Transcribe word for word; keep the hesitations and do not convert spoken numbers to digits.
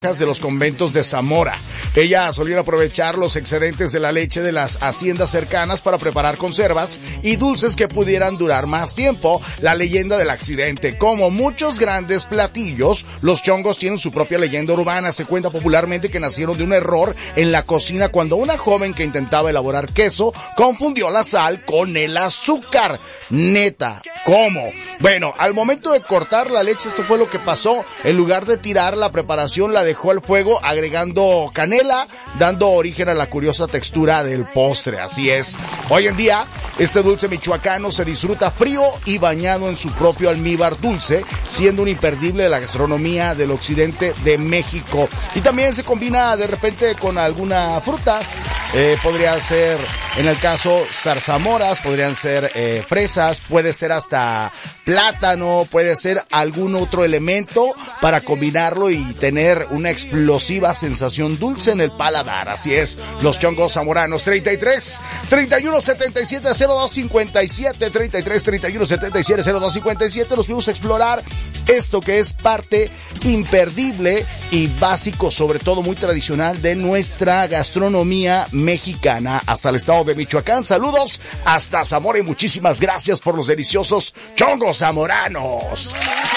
de los conventos de Zamora. Ella solía aprovechar los excedentes de la leche de las haciendas cercanas para preparar conservas y dulces que pudieran durar más tiempo. La leyenda del accidente. Como muchos grandes platillos, los chongos tienen su propia leyenda urbana. Se cuenta popularmente que nacieron de un error en la cocina cuando una joven que intentaba elaborar queso confundió la sal con el azúcar. Neta, ¿cómo? Bueno, al momento de cortar la leche, esto fue lo que pasó. En lugar de tirar la preparación, la dejó al fuego agregando canela, dando origen a la curiosa textura del postre. Así es. Hoy en día, este dulce michoacano se disfruta frío y bañado en su propio almíbar dulce, siendo un imperdible de la gastronomía del occidente de México. Y también se combina de repente con alguna fruta. Eh, podría ser, en el caso, zarzamoras, podrían ser eh, fresas, puede ser hasta plátano, puede ser algún otro elemento para combinarlo y tener una explosiva sensación dulce en el paladar. Así es, los chongos zamoranos. Treinta y tres, treinta y uno, setenta y siete, cero dos, cincuenta y siete, treinta y tres, treinta y uno, setenta y siete, cero dos, cincuenta y siete. Nos fuimos a explorar esto que es parte imperdible y básico, sobre todo muy tradicional, de nuestra gastronomía mexicana hasta el estado de Michoacán. Saludos hasta Zamora y muchísimas gracias por los deliciosos chongos zamoranos.